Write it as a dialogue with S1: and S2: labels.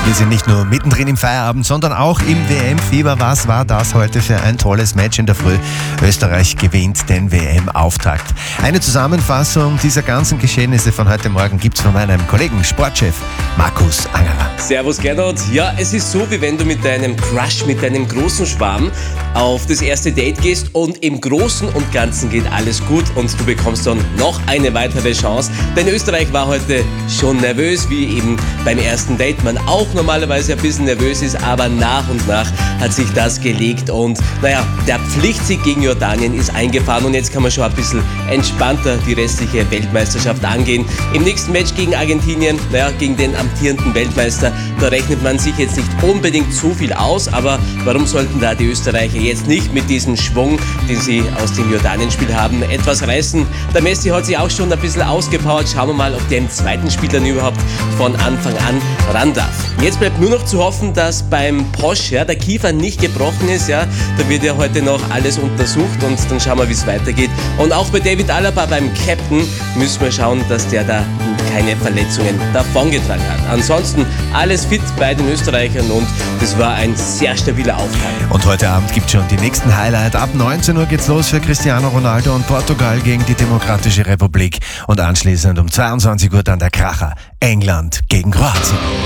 S1: Wir sind nicht nur mittendrin im Feierabend, sondern auch im WM-Fieber. Was war das heute für ein tolles Match in der Früh? Österreich gewinnt den WM-Auftakt. Eine Zusammenfassung dieser ganzen Geschehnisse von heute Morgen gibt's von meinem Kollegen, Sportchef Markus Angerer.
S2: Servus Gernot. Ja, es ist so, wie wenn du mit deinem Crush, mit deinem großen Schwarm auf das erste Date gehst und im Großen und Ganzen geht alles gut und du bekommst dann noch eine weitere Chance. Denn Österreich war heute schon nervös, wie eben beim ersten Date man auch normalerweise ein bisschen nervös ist, aber nach und nach hat sich das gelegt und der Pflichtsieg gegen Jordanien ist eingefahren und jetzt kann man schon ein bisschen entspannter die restliche Weltmeisterschaft angehen. Im nächsten Match gegen Argentinien, gegen den amtierenden Weltmeister, da rechnet man sich jetzt nicht unbedingt so viel aus, aber warum sollten da die Österreicher jetzt nicht mit diesem Schwung, den sie aus dem Jordanien-Spiel haben, etwas reißen? Der Messi hat sich auch schon ein bisschen ausgepowert. Schauen wir mal, ob der im zweiten Spiel dann überhaupt von Anfang an ran darf. Jetzt bleibt nur noch zu hoffen, dass beim Posch der Kiefer nicht gebrochen ist. Da wird ja heute noch alles untersucht und dann schauen wir, wie es weitergeht. Und auch bei David Alaba, beim Captain, müssen wir schauen, dass der da keine Verletzungen davongetragen hat. Ansonsten alles fit bei den Österreichern und das war ein sehr stabiler Auftakt.
S1: Und heute Abend gibt es schon die nächsten Highlights. Ab 19 Uhr geht's los für Cristiano Ronaldo und Portugal gegen die Demokratische Republik. Und anschließend um 22 Uhr dann der Kracher. England gegen Kroatien.